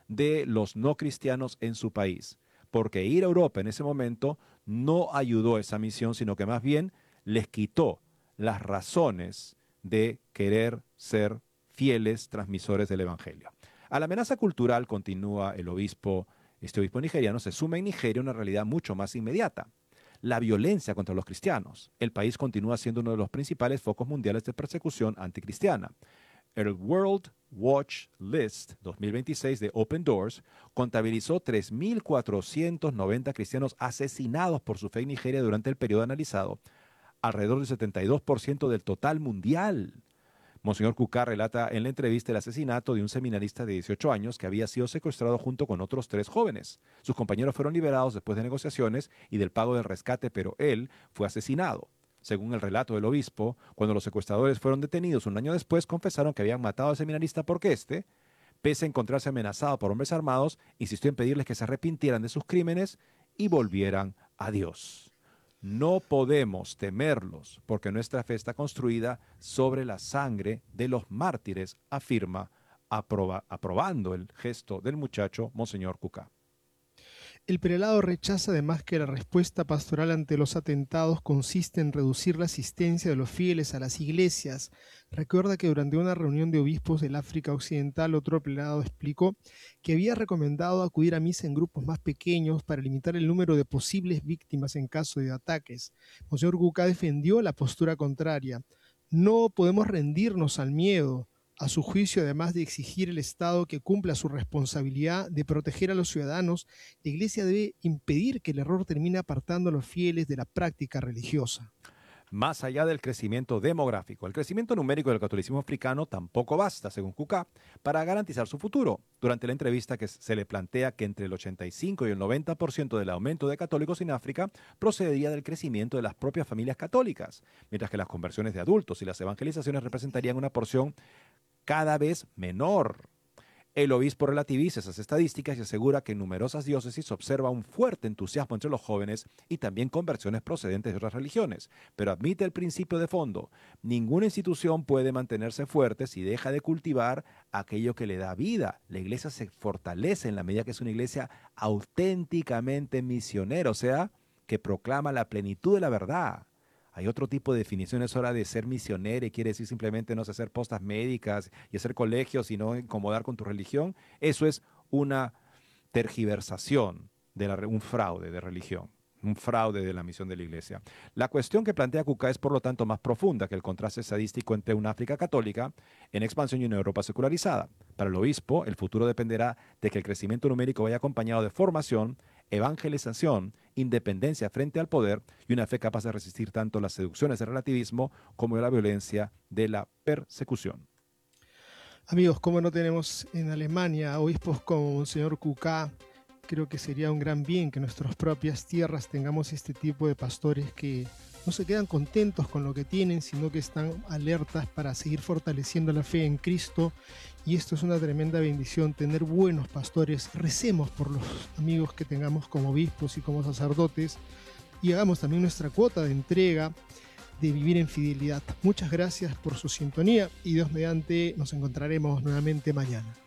de los no cristianos en su país, porque ir a Europa en ese momento no ayudó a esa misión, sino que más bien les quitó las razones de querer ser fieles transmisores del Evangelio. A la amenaza cultural, continúa este obispo nigeriano, se suma en Nigeria una realidad mucho más inmediata: la violencia contra los cristianos. El país continúa siendo uno de los principales focos mundiales de persecución anticristiana. El World Watch List 2026 de Open Doors contabilizó 3.490 cristianos asesinados por su fe en Nigeria durante el periodo analizado, alrededor del 72% del total mundial. Monseñor Kuka relata en la entrevista el asesinato de un seminarista de 18 años que había sido secuestrado junto con otros 3 jóvenes. Sus compañeros fueron liberados después de negociaciones y del pago del rescate, pero él fue asesinado. Según el relato del obispo, cuando los secuestradores fueron detenidos un año después, confesaron que habían matado al seminarista porque pese a encontrarse amenazado por hombres armados, insistió en pedirles que se arrepintieran de sus crímenes y volvieran a Dios. No podemos temerlos, porque nuestra fe está construida sobre la sangre de los mártires, afirma, aprobando el gesto del muchacho Monseñor Kuka. El prelado rechaza además que la respuesta pastoral ante los atentados consiste en reducir la asistencia de los fieles a las iglesias. Recuerda que durante una reunión de obispos del África Occidental, otro prelado explicó que había recomendado acudir a misa en grupos más pequeños para limitar el número de posibles víctimas en caso de ataques. Monseñor Kuka defendió la postura contraria. No podemos rendirnos al miedo. A su juicio, además de exigir al Estado que cumpla su responsabilidad de proteger a los ciudadanos, la Iglesia debe impedir que el error termine apartando a los fieles de la práctica religiosa. Más allá del crecimiento demográfico, el crecimiento numérico del catolicismo africano tampoco basta, según Kuka, para garantizar su futuro. Durante la entrevista que se le plantea que entre el 85 y el 90% del aumento de católicos en África procedería del crecimiento de las propias familias católicas, mientras que las conversiones de adultos y las evangelizaciones representarían una porción cada vez menor. El obispo relativiza esas estadísticas y asegura que en numerosas diócesis se observa un fuerte entusiasmo entre los jóvenes y también conversiones procedentes de otras religiones, pero admite el principio de fondo: ninguna institución puede mantenerse fuerte si deja de cultivar aquello que le da vida. La iglesia se fortalece en la medida que es una iglesia auténticamente misionera, o sea, que proclama la plenitud de la verdad. Hay otro tipo de definiciones ahora de ser misionero y quiere decir simplemente no sé, hacer postas médicas y hacer colegios y no incomodar con tu religión. Eso es una tergiversación, un fraude de religión, un fraude de la misión de la iglesia. La cuestión que plantea Kuka es por lo tanto más profunda que el contraste estadístico entre una África católica en expansión y una Europa secularizada. Para el obispo, el futuro dependerá de que el crecimiento numérico vaya acompañado de formación, evangelización, independencia frente al poder y una fe capaz de resistir tanto las seducciones del relativismo como la violencia de la persecución. Amigos, como no tenemos en Alemania obispos como Monseñor Kuka, creo que sería un gran bien que en nuestras propias tierras tengamos este tipo de pastores que no se quedan contentos con lo que tienen, sino que están alertas para seguir fortaleciendo la fe en Cristo. Y esto es una tremenda bendición, tener buenos pastores. Recemos por los amigos que tengamos como obispos y como sacerdotes y hagamos también nuestra cuota de entrega, de vivir en fidelidad. Muchas gracias por su sintonía y Dios mediante nos encontraremos nuevamente mañana.